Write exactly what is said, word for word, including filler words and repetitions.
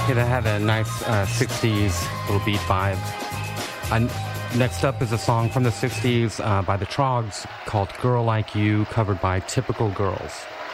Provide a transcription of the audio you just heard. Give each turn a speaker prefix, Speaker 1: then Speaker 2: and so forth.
Speaker 1: Yeah, that had a nice uh, sixties little beat vibe. And next up is a song from the sixties uh, by the Troggs called Girl Like You, covered by Typical Girls.